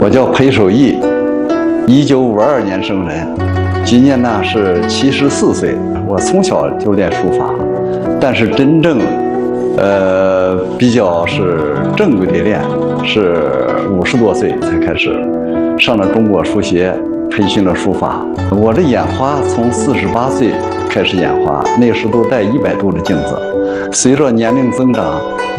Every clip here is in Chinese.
我叫裴守义，1952年生人，今年呢是74岁。我从小就练书法，但是真正比较是正规的练，是50多岁才开始上了中国书协，培训了书法。我这眼花从48岁开始眼花，那时都戴100度的镜子，随着年龄增长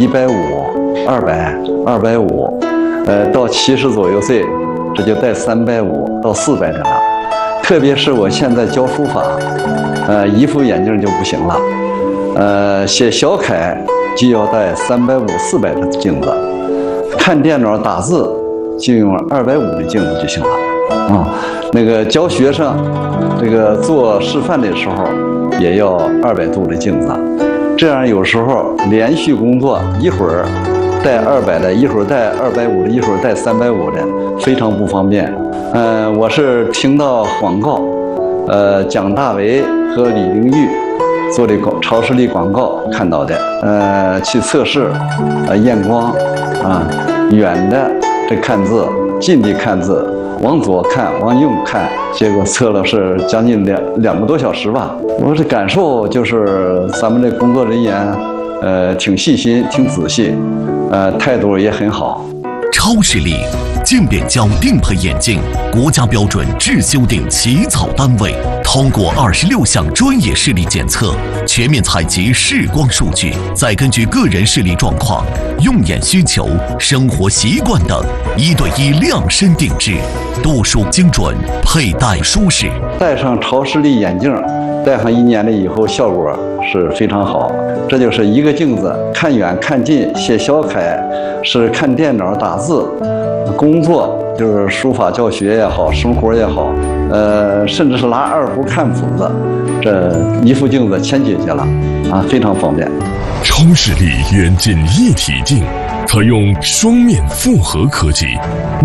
，150、200、250，到70左右岁，这就戴350到400的了。特别是我现在教书法，一副眼镜就不行了，写小楷就要戴350、400的镜子，看电脑打字就用250的镜子就行了。那个教学生，这个做示范的时候也要200度的镜子，这样有时候连续工作，一会儿带200的，一会儿带250的，一会儿带350的，非常不方便。我是听到广告，蒋大为和李玲玉做的超视力广告看到的，去测试，验光，远的这看字，近的看字，往左看，往右看，结果测了是将近2个多小时吧。我这感受就是咱们的工作人员，挺细心，挺仔细，态度也很好。 超视力渐变焦定配眼镜，国家标准制修订起草单位，通过26项专业视力检测，全面采集视光数据，再根据个人视力状况、用眼需求、生活习惯等，1对1量身定制，度数精准，佩戴舒适。 戴上超视力眼镜，戴上1年了以后，效果是非常好。这就是一个镜子，看远看近，写小楷是看电脑打字，工作就是书法教学也好，生活也好，甚至是拿二胡看谱子，这一副镜子全解决了，非常方便。 超视力远近一体镜，采用双面复合科技。